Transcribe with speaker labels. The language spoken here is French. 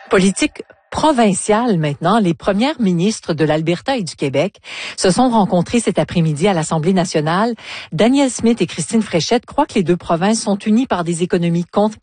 Speaker 1: Politique provinciale maintenant. Les premières ministres de l'Alberta et du Québec se sont rencontrées cet après-midi à l'Assemblée nationale. Danielle Smith et Christine Fréchette croient que les deux provinces sont unies par des économies